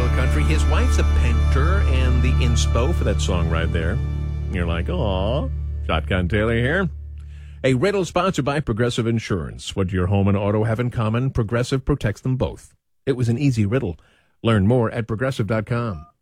Oil Country. His wife's a painter and the inspo for that song right there. You're like, aw, Shotgun Taylor here. A riddle sponsored by Progressive Insurance. What do your home and auto have in common? Progressive protects them both. It was an easy riddle. Learn more at Progressive.com.